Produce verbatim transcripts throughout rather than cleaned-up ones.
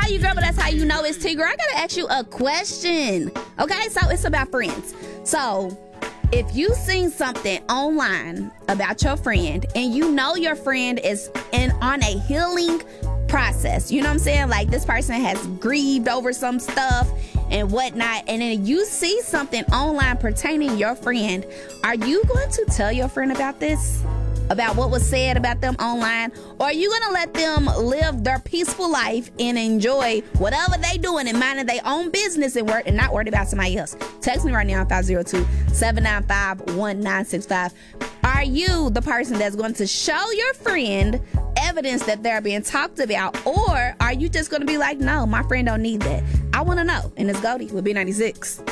call you girl, but that's how you know it's T. Girl. I gotta ask you a question. Okay, so it's about friends. So if you seen something online about your friend and you know your friend is in on a healing process, you know what I'm saying? Like this person has grieved over some stuff and whatnot, and then you see something online pertaining to your friend, are you going to tell your friend about this? About what was said about them online? Or are you going to let them live their peaceful life and enjoy whatever they doing and minding their own business and work and not worried about somebody else? Text me right now at five oh two, seven nine five, one nine six five. Are you the person that's going to show your friend evidence that they're being talked about, or are you just going to be like, no, my friend don't need that? I want to know. And it's Goldie with B ninety-six.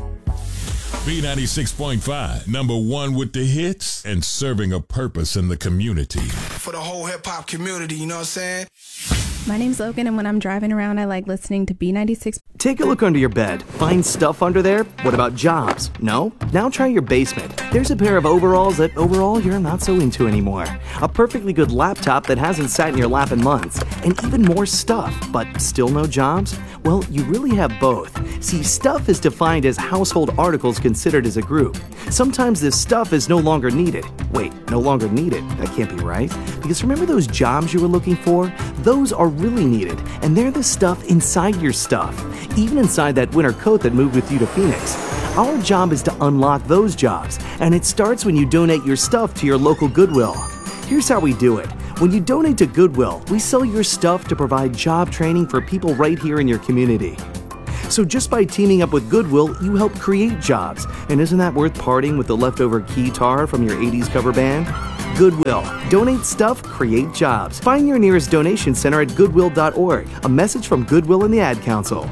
B ninety-six point five, number one with the hits and serving a purpose in the community. For the whole hip-hop community, you know what I'm saying? My name's Logan, and when I'm driving around, I like listening to B ninety-six. Take a look under your bed. Find stuff under there? What about jobs? No? Now try your basement. There's a pair of overalls that overall you're not so into anymore. A perfectly good laptop that hasn't sat in your lap in months. And even more stuff, but still no jobs? Well, you really have both. See, stuff is defined as household articles considered as a group. Sometimes this stuff is no longer needed. Wait, no longer needed? That can't be right. Because remember those jobs you were looking for? Those are really needed, and they're the stuff inside your stuff. Even inside that winter coat that moved with you to Phoenix. Our job is to unlock those jobs, and it starts when you donate your stuff to your local Goodwill. Here's how we do it. When you donate to Goodwill, we sell your stuff to provide job training for people right here in your community. So just by teaming up with Goodwill, you help create jobs. And isn't that worth parting with the leftover keytar from your eighties cover band? Goodwill. Donate stuff, create jobs. Find your nearest donation center at goodwill dot org. A message from Goodwill and the Ad Council.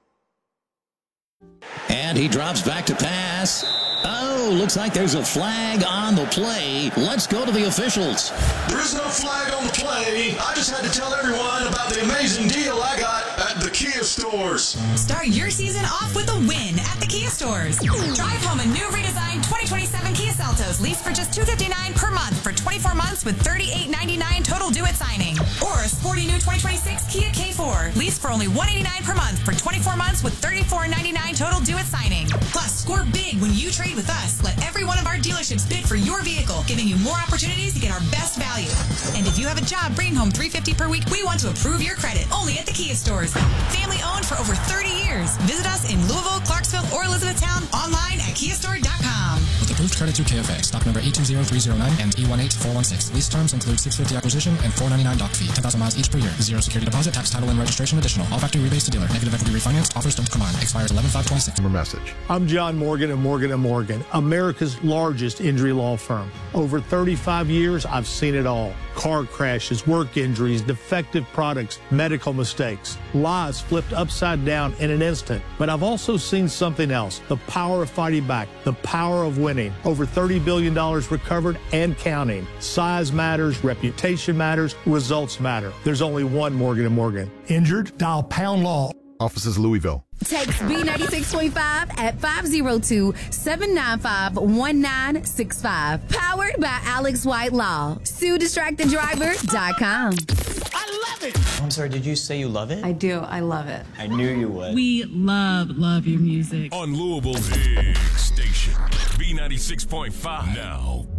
And he drops back to pass. Oh, looks like there's a flag on the play. Let's go to the officials. There's no flag on the play. I just had to tell everyone about the amazing deal I got at the Kia stores. Start your season off with a win at the Kia stores. Drive home a new redesigned twenty twenty-seven Kia Seltos leased for just two hundred fifty-nine dollars per month for twenty-four months with thirty-eight ninety-nine total due at signing. Or a sporty new twenty twenty-six Kia K four leased for only one hundred eighty-nine dollars per month for twenty-four months with thirty-four ninety-nine total due at signing. Plus, score big when you trade with us. Let every one of our dealerships bid for your vehicle, giving you more opportunities to get our best value. And if you have a job bringing home three hundred fifty dollars per week, we want to approve your credit only at the Kia stores. Family owned for over thirty years. Visit us in Louisville, Clarksville, or Elizabethtown online at kia store dot com. With approved credit through K F A, stock number eight two zero three zero nine and E one eight four one six. Lease terms include six hundred fifty dollars acquisition and four hundred ninety-nine dollars dock fee. ten thousand miles each per year. Zero security deposit, tax, title, and registration additional. All factory rebates to dealer. Negative equity refinanced. Offers don't combine. Expires eleven five twenty-six. Message. I'm John Morgan of Morgan and Morgan, America's largest injury law firm. Over thirty-five years, I've seen it all. Car crashes, work injuries, defective products, medical mistakes, lives flipped upside down in an instant. But I've also seen something else, the power of fighting back, the power of winning. Over thirty billion dollars recovered and counting. Size matters, reputation matters, results matter. There's only one Morgan and Morgan. Injured? Dial pound law. Offices Louisville. Text B ninety-six point five at five oh two, seven nine five, one nine six five. Powered by Alex White Law. Sue Distracted Driver dot com. I love it! I'm sorry, did you say you love it? I do. I love it. I knew you would. We love, love your music. On Louisville's big station, B ninety-six point five. Now.